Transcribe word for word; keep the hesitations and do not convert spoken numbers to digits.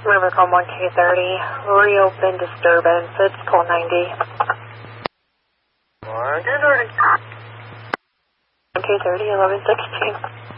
Rivercomb one K thirty, reopen disturbance, it's call ninety. one K thirty. one K thirty, eleven sixteen.